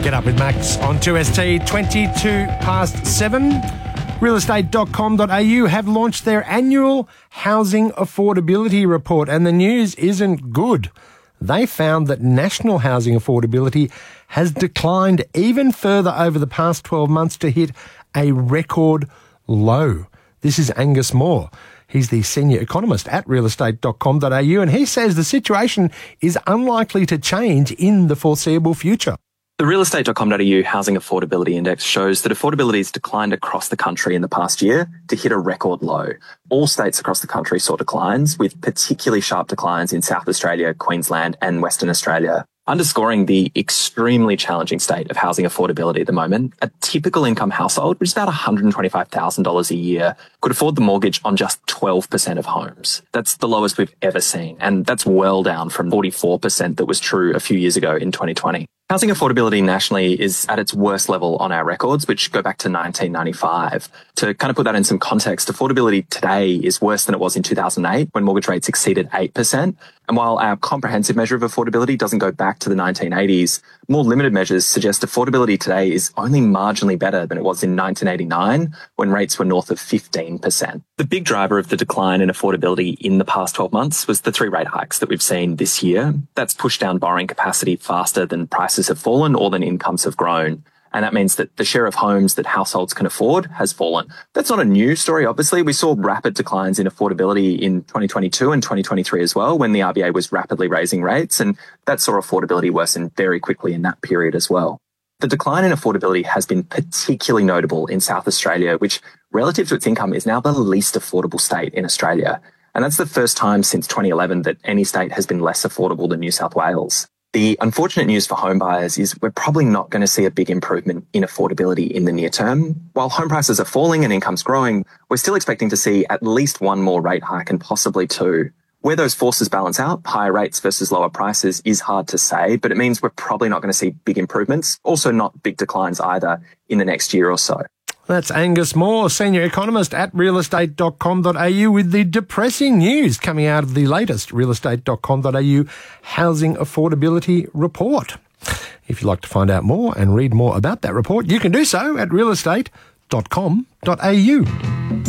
Get Up with Max on 2ST, 7:22. Realestate.com.au have launched their annual housing affordability report, and the news isn't good. They found that national housing affordability has declined even further over the past 12 months to hit a record low. This is Angus Moore. He's the senior economist at realestate.com.au, and he says the situation is unlikely to change in the foreseeable future. The realestate.com.au Housing Affordability Index shows that affordability has declined across the country in the past year to hit a record low. All states across the country saw declines, with particularly sharp declines in South Australia, Queensland and Western Australia. Underscoring the extremely challenging state of housing affordability at the moment, a typical income household, which is about $125,000 a year, could afford the mortgage on just 12% of homes. That's the lowest we've ever seen, and that's well down from 44% that was true a few years ago in 2020. Housing affordability nationally is at its worst level on our records, which go back to 1995. To kind of put that in some context, affordability today is worse than it was in 2008 when mortgage rates exceeded 8%. And while our comprehensive measure of affordability doesn't go back to the 1980s, more limited measures suggest affordability today is only marginally better than it was in 1989 when rates were north of 15%. The big driver of the decline in affordability in the past 12 months was the 3 rate hikes that we've seen this year. That's pushed down borrowing capacity faster than prices have fallen or than incomes have grown. And that means that the share of homes that households can afford has fallen. That's not a new story, obviously. We saw rapid declines in affordability in 2022 and 2023 as well, when the RBA was rapidly raising rates, and that saw affordability worsen very quickly in that period as well. The decline in affordability has been particularly notable in South Australia, which relative to its income is now the least affordable state in Australia. And that's the first time since 2011 that any state has been less affordable than New South Wales. The unfortunate news for home buyers is we're probably not going to see a big improvement in affordability in the near term. While home prices are falling and income's growing, we're still expecting to see at least 1 more rate hike and possibly 2. Where those forces balance out, higher rates versus lower prices, is hard to say, but it means we're probably not going to see big improvements, also not big declines either in the next year or so. That's Angus Moore, senior economist at realestate.com.au, with the depressing news coming out of the latest realestate.com.au housing affordability report. If you'd like to find out more and read more about that report, you can do so at realestate.com.au.